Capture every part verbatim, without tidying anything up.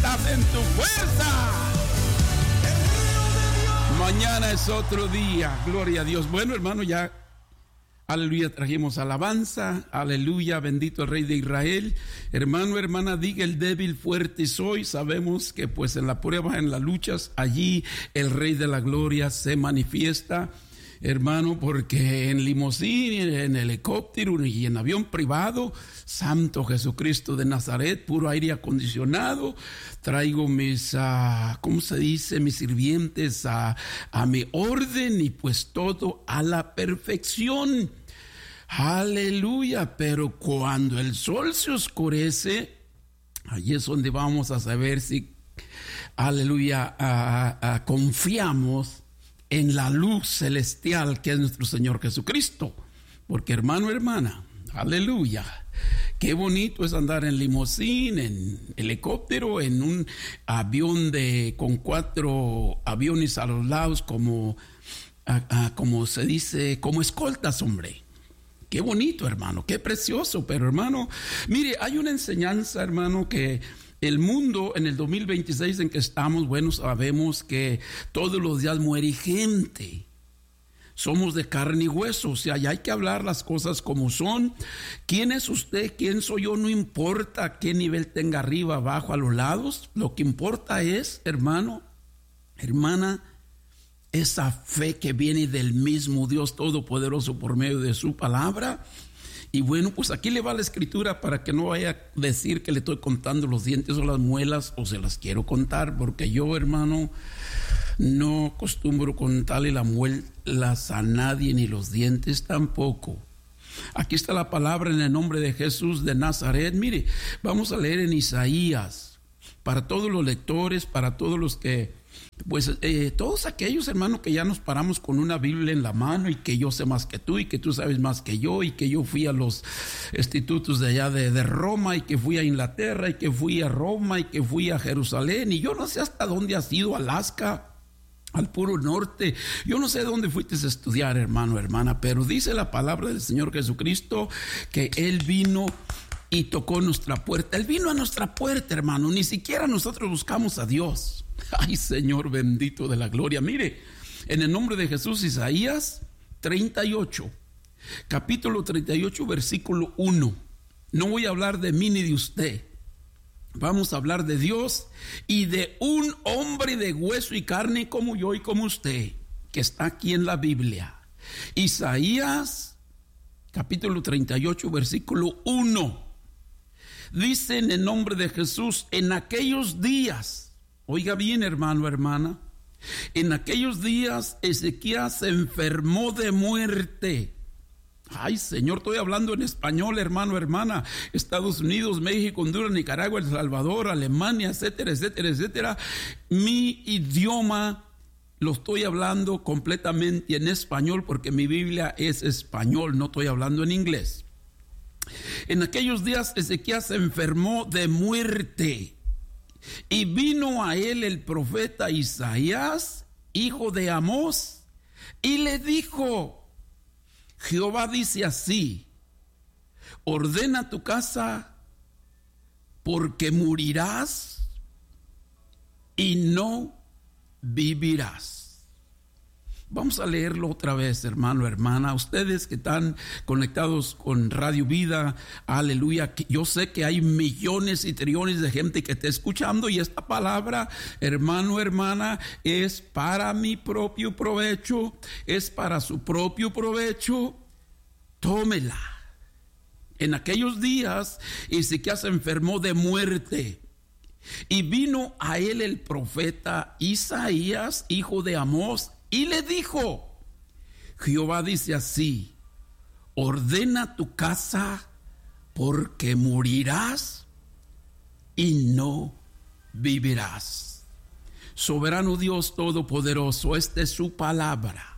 estás en tu fuerza. Mañana es otro día, gloria a Dios. Bueno, hermano, ya, aleluya, trajimos alabanza, aleluya, bendito el Rey de Israel. Hermano, hermana, diga el débil, fuerte soy. Sabemos que pues en la prueba, en las luchas, allí el Rey de la Gloria se manifiesta. Hermano, porque en limusín, en helicóptero y en avión privado, Santo Jesucristo de Nazaret, puro aire acondicionado, traigo mis, uh, ¿cómo se dice? Mis sirvientes a, a mi orden y pues todo a la perfección. Aleluya, pero cuando el sol se oscurece, allí es donde vamos a saber si, aleluya, uh, uh, confiamos en la luz celestial que es nuestro Señor Jesucristo. Porque hermano, hermana, aleluya, qué bonito es andar en limusín, en helicóptero, en un avión de con cuatro aviones a los lados como, a, a, como se dice, como escoltas, hombre. Qué bonito, hermano, qué precioso. Pero hermano, mire, hay una enseñanza, hermano, que el mundo en el dos mil veintiséis en que estamos, bueno, sabemos que todos los días muere gente. Somos de carne y hueso, o sea, ya hay que hablar las cosas como son. ¿Quién es usted? ¿Quién soy yo? No importa qué nivel tenga arriba, abajo, a los lados. Lo que importa es, hermano, hermana, esa fe que viene del mismo Dios Todopoderoso por medio de su palabra. Y bueno, pues aquí le va la escritura para que no vaya a decir que le estoy contando los dientes o las muelas, o se las quiero contar, porque yo, hermano, no acostumbro contarle las muelas a nadie, ni los dientes tampoco. Aquí está la palabra en el nombre de Jesús de Nazaret. Mire, vamos a leer en Isaías, para todos los lectores, para todos los que... Pues eh, todos aquellos, hermanos, que ya nos paramos con una Biblia en la mano y que yo sé más que tú y que tú sabes más que yo y que yo fui a los institutos de allá de, de Roma y que fui a Inglaterra y que fui a Roma y que fui a Jerusalén y yo no sé hasta dónde has ido, Alaska, al puro norte. Yo no sé dónde fuiste a estudiar, hermano, hermana, pero dice la palabra del Señor Jesucristo que Él vino y tocó nuestra puerta. Él vino a nuestra puerta, hermano. Ni siquiera nosotros buscamos a Dios. Ay, Señor bendito de la gloria. Mire, en el nombre de Jesús, Isaías treinta y ocho, capítulo treinta y ocho, versículo uno. No voy a hablar de mí ni de usted. Vamos a hablar de Dios y de un hombre de hueso y carne como yo y como usted, que está aquí en la Biblia. Isaías, capítulo treinta y ocho, versículo uno. Dice en el nombre de Jesús, en aquellos días, oiga bien, hermano, hermana, en aquellos días Ezequías se enfermó de muerte. Ay, Señor, estoy hablando en español, hermano, hermana. Estados Unidos, México, Honduras, Nicaragua, El Salvador, Alemania, etcétera, etcétera, etcétera. Mi idioma lo estoy hablando completamente en español porque mi Biblia es español, no estoy hablando en inglés. En aquellos días Ezequías se enfermó de muerte y vino a él el profeta Isaías, hijo de Amós, y le dijo: Jehová dice así: ordena tu casa, porque morirás y no vivirás. Vamos a leerlo otra vez, hermano, hermana. Ustedes que están conectados con Radio Vida, aleluya. Yo sé que hay millones y trillones de gente que está escuchando, y esta palabra, hermano, hermana, es para mi propio provecho, es para su propio provecho. Tómela. En aquellos días, Ezequías se enfermó de muerte, y vino a él el profeta Isaías, hijo de Amós, y le dijo: Jehová dice así: ordena tu casa, porque morirás y no vivirás. Soberano Dios Todopoderoso, esta es su palabra.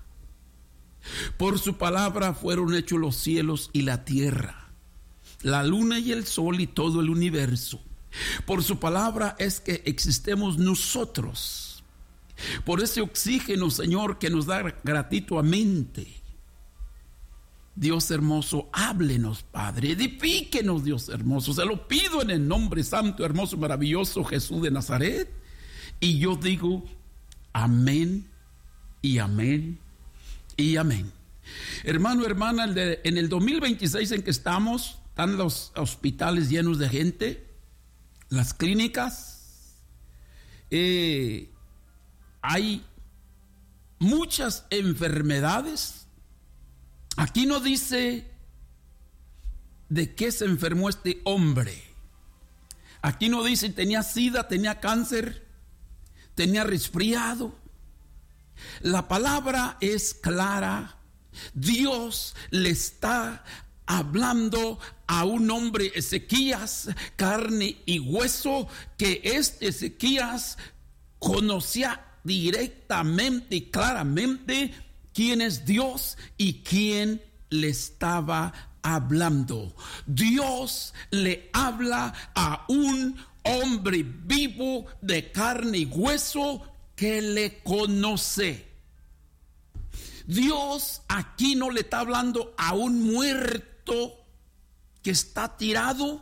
Por su palabra fueron hechos los cielos y la tierra, la luna y el sol y todo el universo. Por su palabra es que existemos nosotros. Por ese oxígeno, Señor, que nos da gratuitamente. Dios hermoso, háblenos, Padre, edifíquenos, Dios hermoso. Se lo pido en el nombre santo, hermoso, maravilloso Jesús de Nazaret. Y yo digo, amén y amén y amén. Hermano, hermana, en el dos mil veintiséis en que estamos, están los hospitales llenos de gente, las clínicas, eh, hay muchas enfermedades. Aquí no dice de qué se enfermó este hombre. Aquí no dice tenía sida, tenía cáncer, tenía resfriado. La palabra es clara. Dios le está hablando a un hombre, Ezequías, carne y hueso, que este Ezequías conocía directamente y claramente quién es Dios y quién le estaba hablando. Dios le habla a un hombre vivo de carne y hueso que le conoce. Dios aquí no le está hablando a un muerto que está tirado.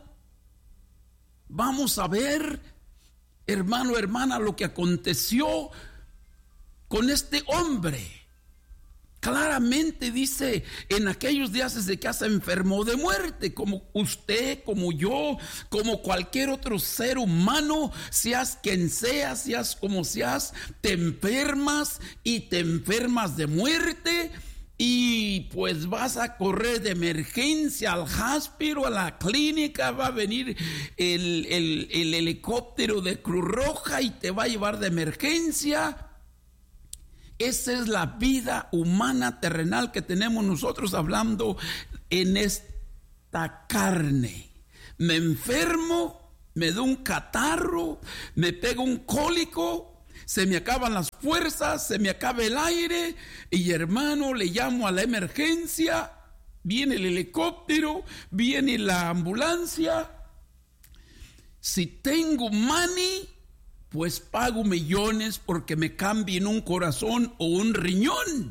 Vamos a ver, hermano, hermana, lo que aconteció con este hombre. Claramente dice, en aquellos días Ezequías se enfermó de muerte, como usted, como yo, como cualquier otro ser humano, seas quien seas, seas como seas, te enfermas y te enfermas de muerte. Y pues vas a correr de emergencia al hospital, a la clínica, va a venir el, el, el helicóptero de Cruz Roja y te va a llevar de emergencia. Esa es la vida humana terrenal que tenemos nosotros hablando en esta carne. Me enfermo, me da un catarro, me pega un cólico, se me acaban las fuerzas, se me acaba el aire y hermano, le llamo a la emergencia, viene el helicóptero, viene la ambulancia. Si tengo money, pues pago millones porque me cambien un corazón o un riñón.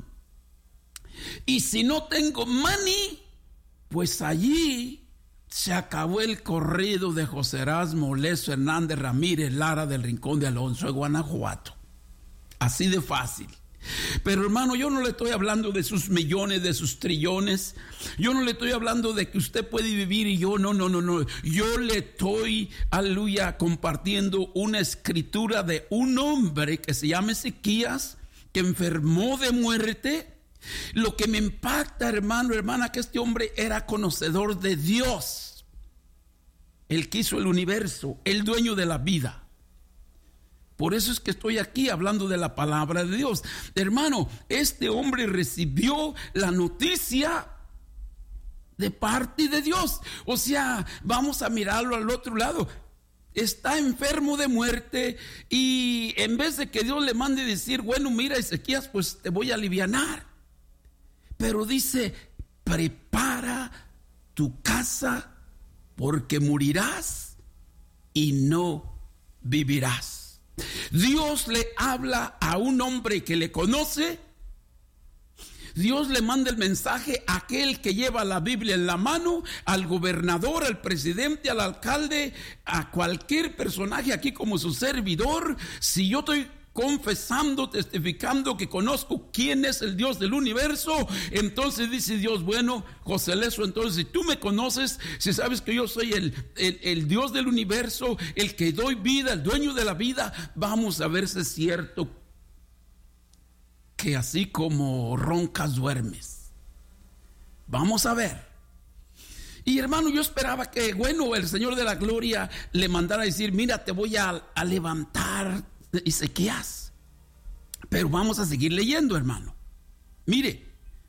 Y si no tengo money, pues allí se acabó el corrido de José Erasmo Lezo Hernández Ramírez Lara del Rincón de Alonso de Guanajuato. Así de fácil. Pero hermano, yo no le estoy hablando de sus millones, de sus trillones. Yo no le estoy hablando de que usted puede vivir y yo no, no, no, no. Yo le estoy, aleluya, compartiendo una escritura de un hombre que se llama Ezequías, que enfermó de muerte. Lo que me impacta, hermano, hermana, que este hombre era conocedor de Dios, el que hizo el universo, el dueño de la vida. Por eso es que estoy aquí hablando de la palabra de Dios. Hermano, este hombre recibió la noticia de parte de Dios. O sea, vamos a mirarlo al otro lado. Está enfermo de muerte y en vez de que Dios le mande decir, bueno, mira, Ezequías, pues te voy a alivianar. Pero dice, prepara tu casa porque morirás y no vivirás. Dios le habla a un hombre que le conoce. Dios le manda el mensaje a aquel que lleva la Biblia en la mano, al gobernador, al presidente, al alcalde, a cualquier personaje aquí como su servidor. Si yo estoy confesando, testificando que conozco quién es el Dios del universo, entonces dice Dios, bueno, José Lezo, entonces si tú me conoces, si sabes que yo soy el, el, el Dios del universo, el que doy vida, el dueño de la vida, vamos a ver si es cierto que así como roncas duermes. Vamos a ver. Y hermano, yo esperaba que, bueno, el Señor de la gloria le mandara a decir, mira, te voy a, a levantar, Ezequías. Pero vamos a seguir leyendo, hermano. Mire,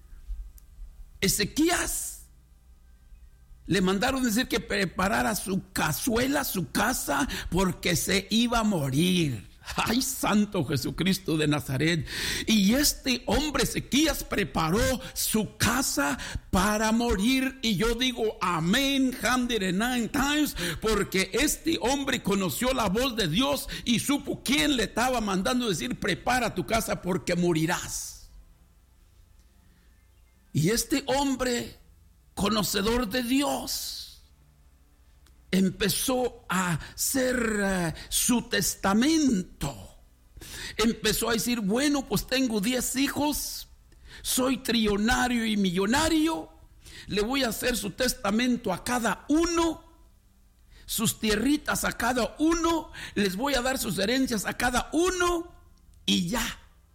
Ezequías le mandaron decir que preparara su cazuela, su casa, porque se iba a morir. Ay, Santo Jesucristo de Nazaret. Y este hombre Ezequías preparó su casa para morir. Y yo digo amén, hundred and nine times, porque este hombre conoció la voz de Dios y supo quién le estaba mandando decir, prepara tu casa porque morirás. Y este hombre conocedor de Dios, empezó a hacer uh, su testamento. Empezó a decir, bueno, pues tengo diez hijos, soy trillonario y millonario, le voy a hacer su testamento a cada uno, sus tierritas a cada uno, les voy a dar sus herencias a cada uno, y ya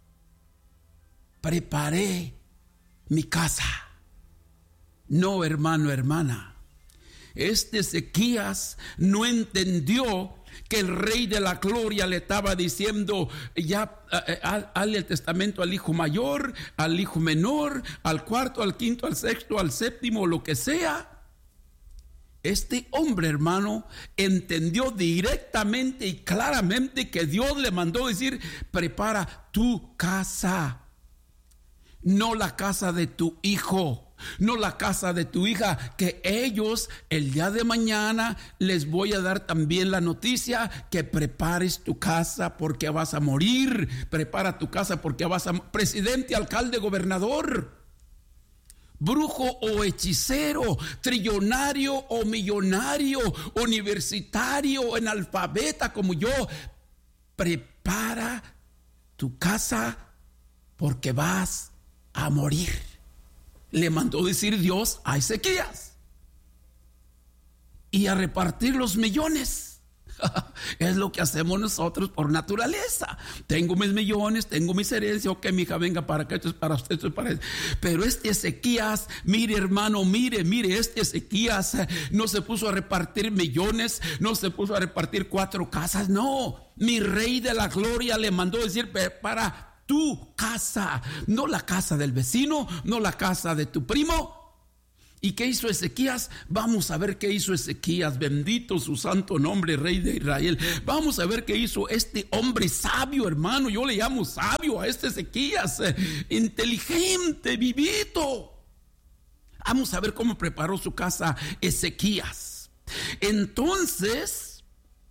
preparé mi casa. No, hermano, hermana, este Ezequías no entendió que el rey de la gloria le estaba diciendo, ya, hazle el testamento al hijo mayor, al hijo menor, al cuarto, al quinto, al sexto, al séptimo, lo que sea. Este hombre, hermano, entendió directamente y claramente que Dios le mandó decir, prepara tu casa, no la casa de tu hijo, no la casa de tu hija, que ellos el día de mañana les voy a dar también la noticia que prepares tu casa porque vas a morir. Prepara tu casa porque vas a... Presidente, alcalde, gobernador, brujo o hechicero, trillonario o millonario, universitario, analfabeta como yo, prepara tu casa porque vas a morir. Le mandó decir Dios a Ezequías, y a repartir los millones. Es lo que hacemos nosotros por naturaleza. Tengo mis millones, tengo mis herencias. Ok, mi hija, venga para acá, esto es para usted, esto es para él. Pero este Ezequías, mire, hermano, mire, mire, este Ezequías no se puso a repartir millones, no se puso a repartir cuatro casas. No, mi rey de la gloria le mandó decir, para tu casa, no la casa del vecino, no la casa de tu primo. ¿Y qué hizo Ezequías? Vamos a ver qué hizo Ezequías, bendito su santo nombre, rey de Israel. Vamos a ver qué hizo este hombre sabio, hermano. Yo le llamo sabio a este Ezequías, eh, inteligente, vivito. Vamos a ver cómo preparó su casa Ezequías. Entonces,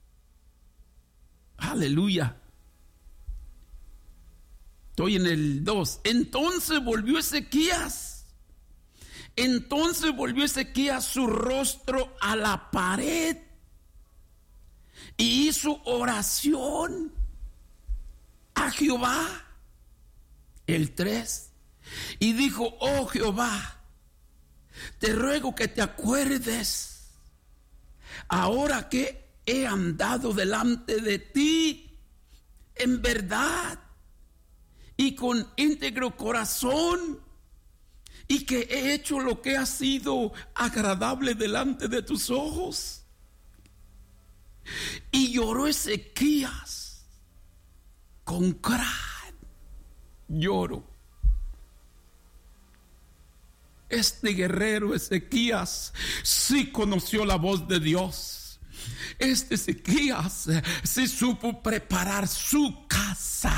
aleluya. Estoy en el dos. Entonces volvió Ezequías. Entonces volvió Ezequías su rostro a la pared y hizo oración a Jehová. El tres. Y dijo, oh Jehová, te ruego que te acuerdes ahora que he andado delante de ti en verdad y con íntegro corazón, y que he hecho lo que ha sido agradable delante de tus ojos. Y lloró Ezequías con gran lloro. Este guerrero Ezequías sí conoció la voz de Dios. Este Ezequías sí supo preparar su casa.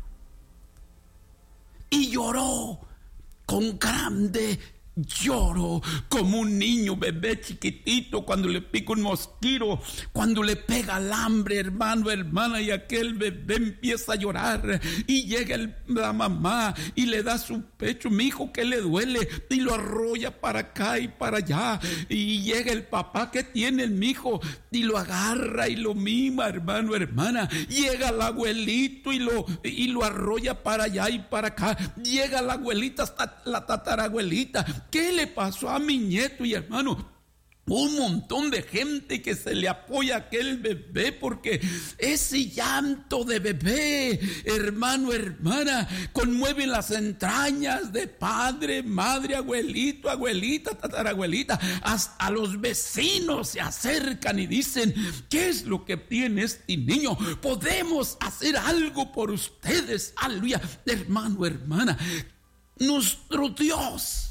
Y lloró con grande lloro, como un niño bebé chiquitito cuando le pica un mosquito, cuando le pega el hambre, hermano, hermana, y aquel bebé empieza a llorar, y llega el, la mamá y le da su pecho, mi hijo, que le duele, y lo arrolla para acá y para allá, y llega el papá, que tiene el mi hijo, y lo agarra y lo mima, hermano, hermana, llega el abuelito y lo, y lo arrolla para allá y para acá, llega la abuelita, hasta la tatarabuelita. ¿Qué le pasó a mi nieto? Y hermano, un montón de gente que se le apoya a aquel bebé, porque ese llanto de bebé, hermano, hermana, conmueve las entrañas de padre, madre, abuelito, abuelita, tatarabuelita. Hasta los vecinos se acercan y dicen, ¿qué es lo que tiene este niño? Podemos hacer algo por ustedes. Aleluya, hermano, hermana, nuestro Dios.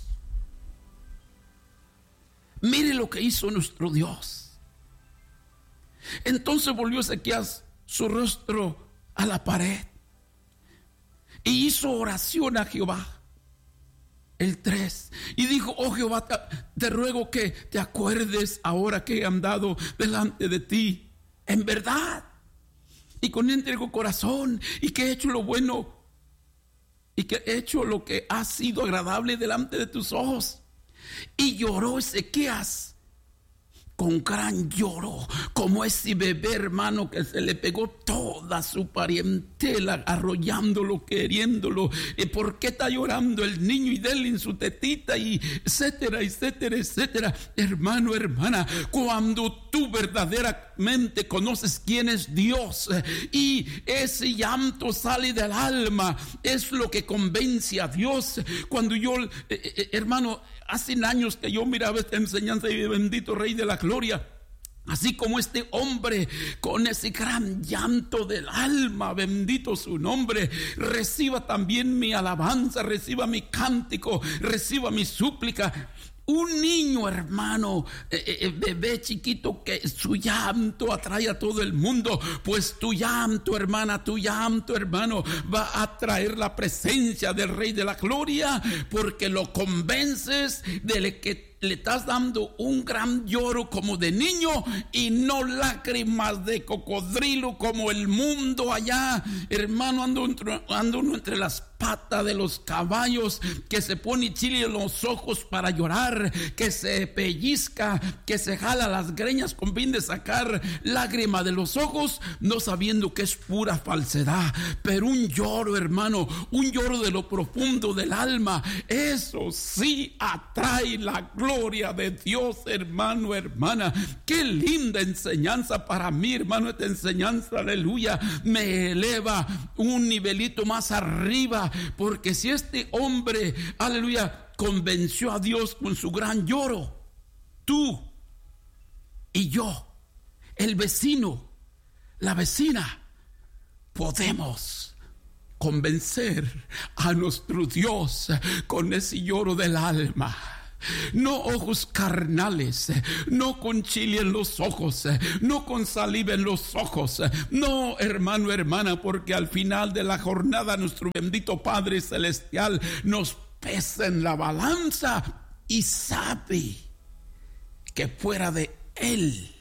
Mire lo que hizo nuestro Dios. Entonces volvió Ezequías su rostro a la pared y hizo oración a Jehová. El tres. Y dijo, oh Jehová, te, te ruego que te acuerdes ahora que he andado delante de ti en verdad y con íntegro corazón, y que he hecho lo bueno y que he hecho lo que ha sido agradable delante de tus ojos. Y lloró Ezequías con gran lloro, como ese bebé, hermano, que se le pegó toda su parentela, arrollándolo, queriéndolo. ¿Y por qué está llorando el niño? Y déle en su tetita, y etcétera, etcétera, etcétera. Hermano, hermana, cuando tú verdaderamente conoces quién es Dios y ese llanto sale del alma, es lo que convence a Dios. Cuando yo, eh, eh, hermano, hace años que yo miraba esta enseñanza y bendito Rey de la Gloria, así como este hombre con ese gran llanto del alma, bendito su nombre, reciba también mi alabanza, reciba mi cántico, reciba mi súplica. Un niño, hermano, eh, eh, bebé chiquito, que su llanto atrae a todo el mundo. Pues tu llanto, hermana, tu llanto, hermano, va a atraer la presencia del Rey de la Gloria, porque lo convences de que le estás dando un gran lloro como de niño y no lágrimas de cocodrilo como el mundo allá. Hermano, ando, entre, ando entre las patas de los caballos, que se pone chile en los ojos para llorar, que se pellizca, que se jala las greñas con fin de sacar lágrima de los ojos, no sabiendo que es pura falsedad. Pero un lloro, hermano, un lloro de lo profundo del alma, eso sí atrae la gloria de Dios, hermano, hermana. Qué linda enseñanza para mí, hermano. Esta enseñanza, aleluya, me eleva un nivelito más arriba, porque si este hombre, aleluya, convenció a Dios con su gran lloro, tú y yo, el vecino, la vecina, podemos convencer a nuestro Dios con ese lloro del alma. No ojos carnales, no con chile en los ojos, no con saliva en los ojos, no, hermano, hermana, porque al final de la jornada nuestro bendito Padre Celestial nos pesa en la balanza y sabe que fuera de Él